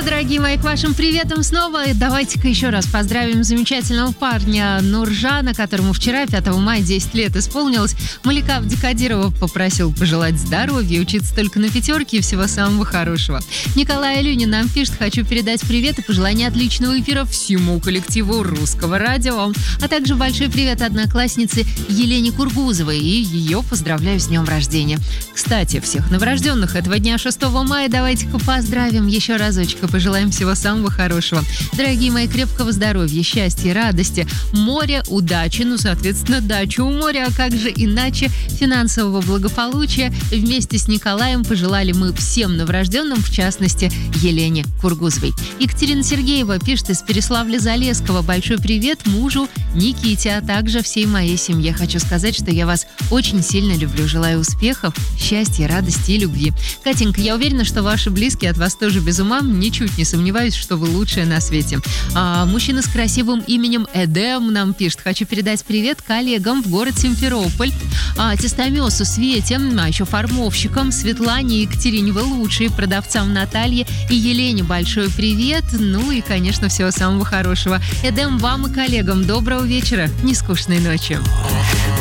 что, дорогие мои, к вашим приветам снова. Давайте-ка еще раз поздравим замечательного парня Нуржана, которому вчера, 5 мая, 10 лет исполнилось. Малика Абдикадирова попросил пожелать здоровья, учиться только на пятерке и всего самого хорошего. Николай Алюнин нам пишет: хочу передать привет и пожелания отличного эфира всему коллективу Русского радио. А также большой привет однокласснице Елене Кургузовой, и ее поздравляю с днем рождения. Кстати, всех новорожденных этого дня, 6 мая, давайте-ка поздравим еще разочек и пожелаем всего самого хорошего. Дорогие мои, крепкого здоровья, счастья, радости, моря, удачи, соответственно, дачу у моря, а как же иначе, финансового благополучия. Вместе с Николаем пожелали мы всем новорожденным, в частности, Елене Кургузовой. Екатерина Сергеева пишет из Переславля-Залесского: большой привет мужу Никите, а также всей моей семье. Хочу сказать, что я вас очень сильно люблю. Желаю успехов, счастья, радости и любви. Катенька, я уверена, что ваши близкие от вас тоже без ума. Ничуть не сомневаюсь, что вы лучшая на свете. Мужчина с красивым именем Эдем нам пишет: хочу передать привет коллегам в город Симферополь, Тестомесу, Свете, а еще формовщикам Светлане и Екатерине, вы лучшие, продавцам Наталье и Елене большой привет. Ну и, конечно, всего самого хорошего. Эдем, вам и коллегам доброго вечера, нескучной ночи.